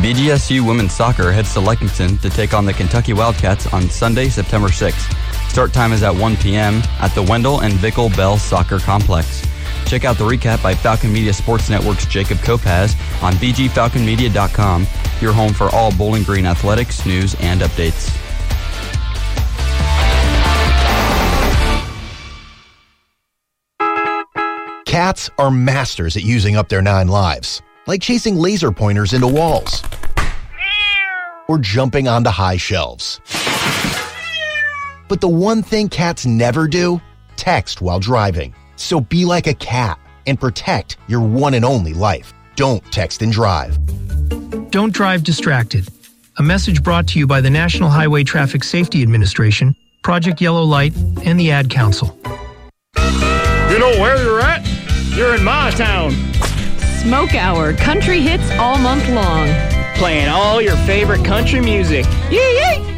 BGSU Women's Soccer heads to Lexington to take on the Kentucky Wildcats on Sunday, September 6th. Start time is at 1 p.m. at the Wendell and Vickle Bell Soccer Complex. Check out the recap by Falcon Media Sports Network's Jacob Kopaz on bgfalconmedia.com, your home for all Bowling Green athletics, news, and updates. Cats are masters at using up their 9 lives, like chasing laser pointers into walls or jumping onto high shelves. But the one thing cats never do? Text while driving. So be like a cat and protect your one and only life. Don't text and drive. Don't drive distracted. A message brought to you by the National Highway Traffic Safety Administration, Project Yellow Light, and the Ad Council. You know where you're at? You're in my town. Smoke Hour, country hits all month long. Playing all your favorite country music. Yee yee!